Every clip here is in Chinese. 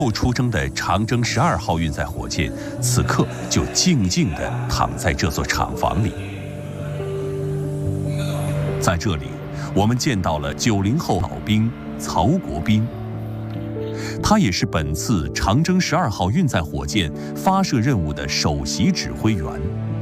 后出征的长征12号运载火箭，此刻就静静地躺在这座厂房里。在这里，我们见到了90后老兵曹国斌，他也是本次长征12号运载火箭发射任务的首席指挥员。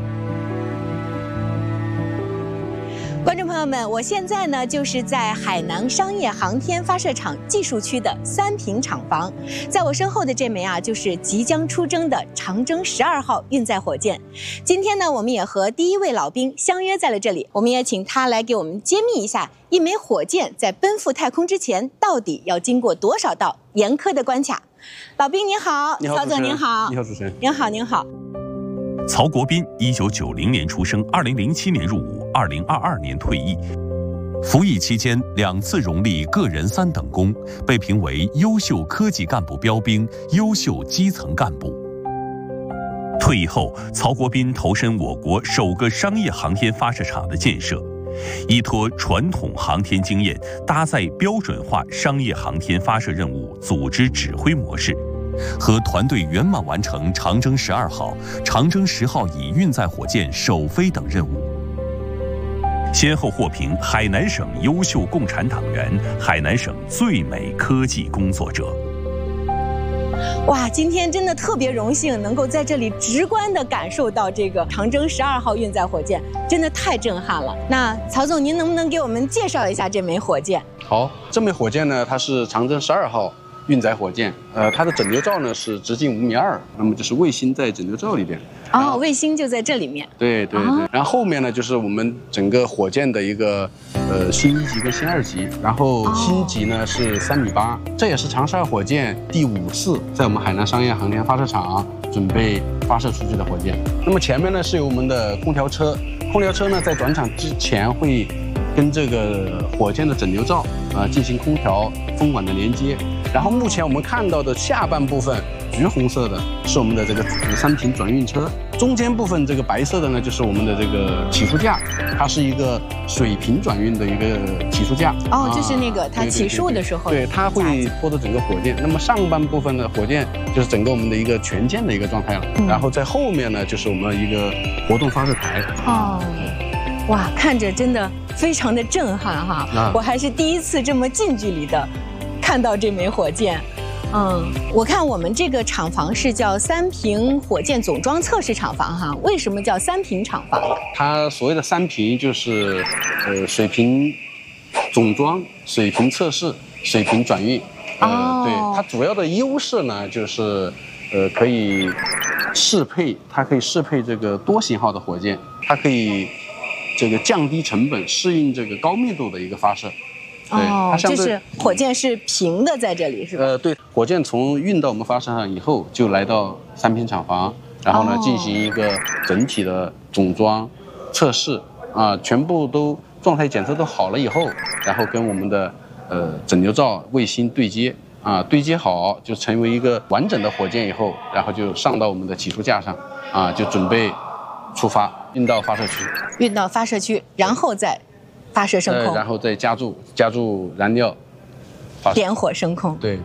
观众朋友们，我现在呢就是在海南商业航天发射场技术区的三平厂房，在我身后的这枚就是即将出征的长征12号运载火箭。今天呢，我们也和第一位老兵相约在了这里，我们也请他来给我们揭秘一下，一枚火箭在奔赴太空之前，到底要经过多少道严苛的关卡。老兵您好，曹总您好， 你好主持人， 您好您好。 曹国斌1990年出生，2007年入伍，2022年退役。服役期间2次荣立个人3等功，被评为优秀科技干部标兵、优秀基层干部。退役后，曹国斌投身我国首个商业航天发射场的建设，依托传统航天经验，搭载标准化商业航天发射任务组织指挥模式，和团队圆满完成长征12号、长征10号乙运载火箭首飞等任务，先后获评海南省优秀共产党员、海南省最美科技工作者。 哇，今天真的特别荣幸能够在这里直观地感受到这个长征12号运载火箭，真的太震撼了。那曹总，您能不能给我们介绍一下这枚火箭？ 好，这枚火箭呢，它是长征12号运载火箭，它的整流罩呢是直径5.2米，那么就是卫星在整流罩里边。 哦，卫星就在这里面。 对对对。然后后面呢就是我们整个火箭的一个新1级跟新2级，然后新级呢是3.8米，这也是长12火箭第5次在我们海南商业航天发射场准备发射出去的火箭。那么前面呢是有我们的空调车，空调车呢在转场之前会跟这个火箭的整流罩进行空调风管的连接。然后目前我们看到的下半部分橘红色的是我们的这个三平转运车，中间部分这个白色的呢就是我们的这个起出架，它是一个水平转运的一个起出架。 哦，就是那个它起数的时候， 对，它会拖着整个火箭。那么上半部分的火箭就是整个我们的一个全建的一个状态了。然后在后面呢就是我们一个活动发射台。 哦，哇，看着真的非常的震撼哈！我还是第一次这么近距离的看到这枚火箭。我看我们这个厂房是叫三平火箭总装测试厂房哈，为什么叫三平厂房？ 它所谓的三平就是水平总装、水平测试、水平转运。对，它主要的优势呢就是可以适配，它可以适配这个多型号的火箭，它可以这个降低成本，适应这个高密度的一个发射。 哦，就是火箭是平的在这里是吧？ 对，火箭从运到我们发射场以后，就来到三平厂房，然后呢进行一个整体的总装测试全部都状态检测都好了以后，然后跟我们的整流罩卫星对接对接好就成为一个完整的火箭以后，然后就上到我们的起出架上就准备出发运到发射区， 然后再发射升空， 然后再加注燃料， 点火升空。 对。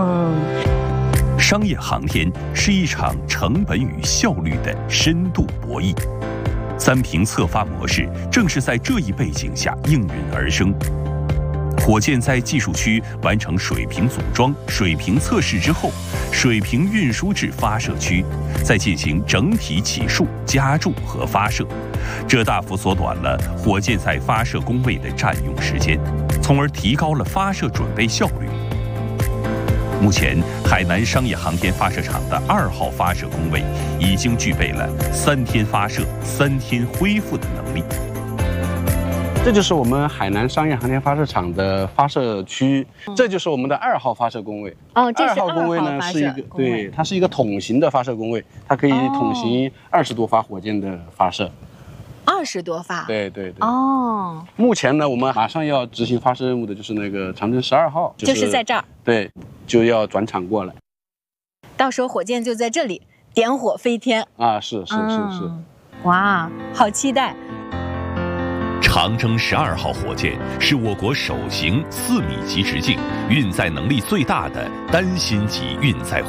商业航天是一场成本与效率的深度博弈，三平测发模式正是在这一背景下应运而生。火箭在技术区完成水平组装、水平测试之后，水平运输至发射区，再进行整体起数、加注和发射，这大幅缩短了火箭在发射工位的占用时间，从而提高了发射准备效率。目前，海南商业航天发射场的2号发射工位已经具备了3天发射、3天恢复的能力。 这就是我们海南商业航天发射场的发射区，这就是我们的2号发射工位。 这是 2号工位呢是一个对，它是一个桶型的发射工位，它可以桶型20多发火箭的发射。 20多发？ 对。目前呢，我们马上要执行发射任务的就是那个长征12号， 就是在这儿。 对，就要转场过来。 到时候火箭就在这里点火飞天。 是。 哇，好期待！ 长征12号火箭是我国首型4米级直径、运载能力最大的单芯级运载火